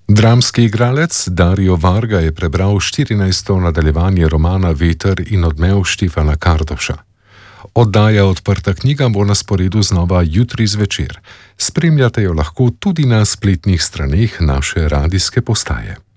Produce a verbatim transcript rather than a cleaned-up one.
Dramski igralec Dario Varga je prebral štirinajsto nadaljevanje romana Veter in odmev Štefana Kardoša. Oddaja Odprta knjiga bo na sporedu znova jutri zvečer. Spremljate jo lahko tudi na spletnih straneh naše radijske postaje.